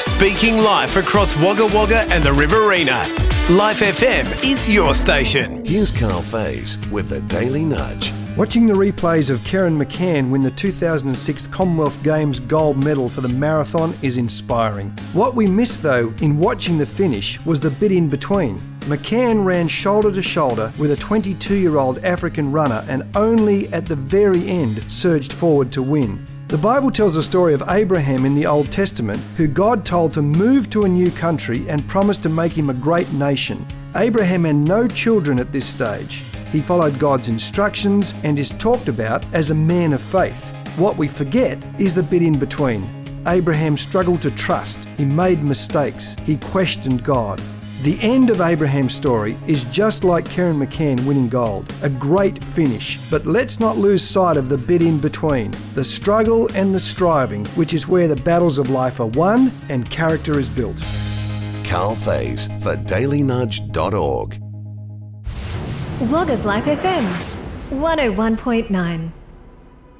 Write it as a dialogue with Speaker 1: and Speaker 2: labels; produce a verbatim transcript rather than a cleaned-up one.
Speaker 1: Speaking life across Wagga Wagga and the Riverina. Life F M is your station.
Speaker 2: Here's Carl Faze with the Daily Nudge.
Speaker 3: Watching the replays of Karen McCann win the two thousand six Commonwealth Games gold medal for the marathon is inspiring. What we missed though in watching the finish was the bit in between. McCann ran shoulder to shoulder with a twenty-two-year-old African runner and only at the very end surged forward to win. The Bible tells the story of Abraham in the Old Testament, who God told to move to a new country and promised to make him a great nation. Abraham had no children at this stage. He followed God's instructions and is talked about as a man of faith. What we forget is the bit in between. Abraham struggled to trust. He made mistakes. He questioned God. The end of Abraham's story is just like Karen McCann winning gold. A great finish. But let's not lose sight of the bit in between. The struggle and the striving, which is where the battles of life are won and character is built.
Speaker 2: Carl Faze for daily nudge dot org.
Speaker 4: Wagga's Life F M one oh one point nine.